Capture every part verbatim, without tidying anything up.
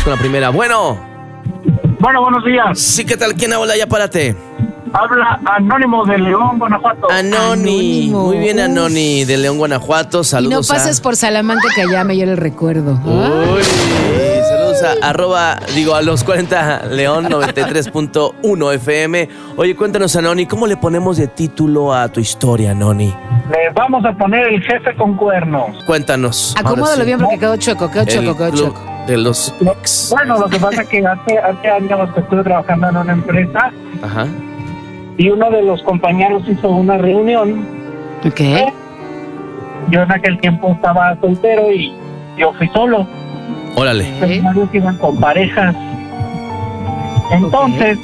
con la primera. Bueno. Bueno, buenos días. Sí, ¿qué tal? ¿Quién habla? Ya párate. Habla Anónimo de León, Guanajuato. Anoni. Anónimo. Muy bien, Anoni, Uf. de León, Guanajuato. Y no Saludos pases a... por Salamanca, que allá me dio el recuerdo. Uy, saludos a arroba, digo, a los cuarenta León noventa y tres punto uno F M. Oye, cuéntanos, Anoni, ¿cómo le ponemos de título a tu historia, Anoni? Le vamos a poner El Jefe con Cuernos. Cuéntanos. Acomódalo Ahora sí. bien porque quedó chueco, quedó El chueco, quedó club chueco. de los ex. Bueno, lo que pasa es que hace, hace años que estuve trabajando en una empresa Ajá. y uno de los compañeros hizo una reunión. Ok. Yo en aquel tiempo estaba soltero y yo fui solo. Órale. Pero varios iban con parejas. Entonces,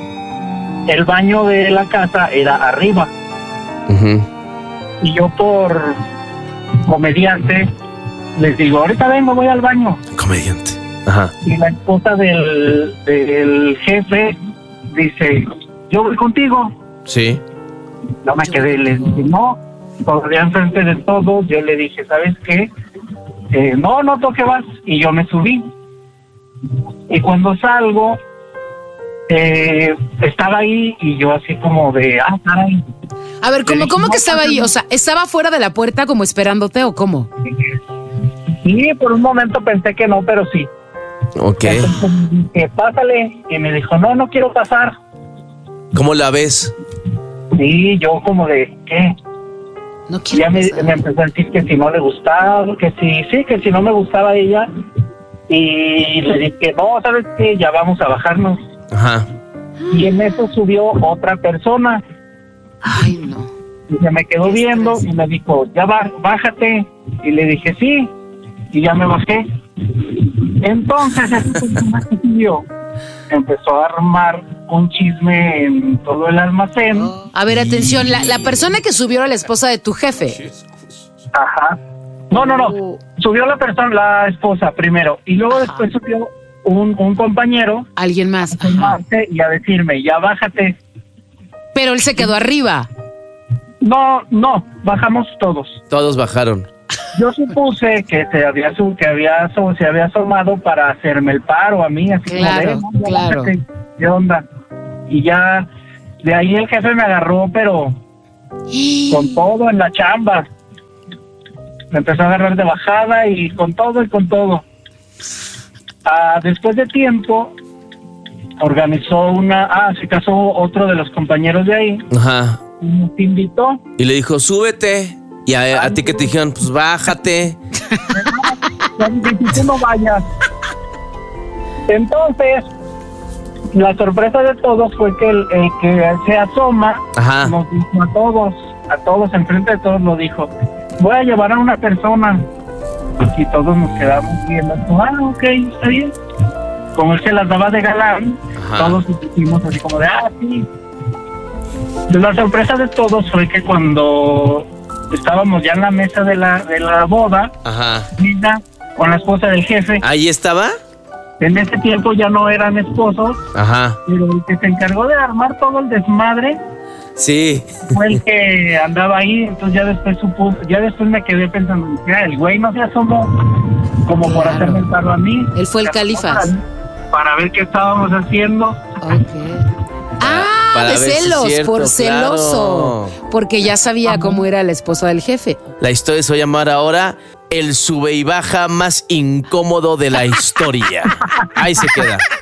el baño de la casa era arriba. Ujú. Y yo por comediante les digo, ahorita vengo, voy al baño. Comediante. Ajá. Y la esposa del, del jefe dice, yo voy contigo. Sí. No me quedé, le dije, no, todavía enfrente de todos. Yo le dije, ¿sabes qué? Eh, no, no toque vas. Y yo me subí. Y cuando salgo, eh, estaba ahí y yo así como de, ah, caray. A ver, ¿cómo, ¿cómo que estaba ahí? O sea, ¿estaba fuera de la puerta como esperándote o cómo? Sí, por un momento pensé que no, pero sí. Ok. Entonces dije, pásale. Y me dijo, no, no quiero pasar. ¿Cómo la ves? Sí, yo como de, ¿qué? No Y quiero ya me, pasar. me empezó a decir que si no le gustaba, que si, sí, que si no me gustaba ella. Y le dije, no, ¿sabes qué? Ya vamos a bajarnos. Ajá. Y en eso subió otra persona. Ay, no. Y se me quedó viendo y me dijo, ya va, bájate. Y le dije, sí. Y ya me bajé. Entonces, ese personaje que subió empezó a armar un chisme en todo el almacén. A ver, atención, la, la persona que subió era la esposa de tu jefe. Ajá. No, no, no. Oh. Subió la persona, la esposa primero. Y luego Ajá. después subió un, un compañero Alguien más. a Ajá. filmarse y a decirme, ya bájate. Pero él se quedó arriba. No, no, bajamos todos. Todos bajaron. Yo supuse que se había su, que había so- se había asomado para hacerme el paro a mí, así Claro, como de, "No, ya claro. bájate". ¿Qué onda? Y ya de ahí el jefe me agarró, pero con todo en la chamba. Me empezó a agarrar de bajada y con todo y con todo. Ah, después de tiempo organizó una, ah, se casó otro de los compañeros de ahí, Ajá. y nos invitó. Y le dijo, súbete. Y a, a ti que te dijeron, pues bájate. Ya dije, "Si tú no vayas". Entonces, la sorpresa de todos fue que el, el que se asoma Ajá. nos dijo a todos, a todos, enfrente de todos lo dijo, voy a llevar a una persona. Y todos nos quedamos viendo, ah, ok, está bien. Como él se las daba de galán, Ajá. todos nos pusimos así como de, ah, sí. La sorpresa de todos fue que cuando estábamos ya en la mesa de la, de la boda, Ajá. ella con la esposa del jefe, ¿Ahí estaba? en ese tiempo ya no eran esposos, Ajá. pero el que se encargó de armar todo el desmadre Sí. fue el que andaba ahí. Entonces ya después supo, ya después me quedé pensando, mira, el güey no se asomó como por Claro. hacerme el paro a mí. Él fue el Se asomó Califas. Para, para ver qué estábamos haciendo. Ok. Ah, Para de ver si es celos, cierto, por celoso. claro. Porque ya sabía cómo era la esposa del jefe. La historia se va a llamar ahora el sube y baja más incómodo de la historia. Ahí se queda.